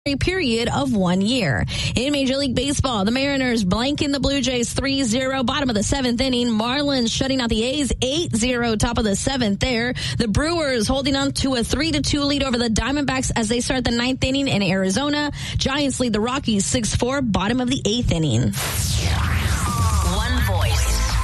period of 1 year. In Major League Baseball, the Mariners blanking the Blue Jays 3-0, bottom of the 7th inning. Marlins shutting out the A's 8-0, top of the 7th there. The Brewers holding on to a 3-2 lead over the Diamondbacks as they start the 9th inning in Arizona. Giants lead the Rockies 6-4, bottom of the 8th inning.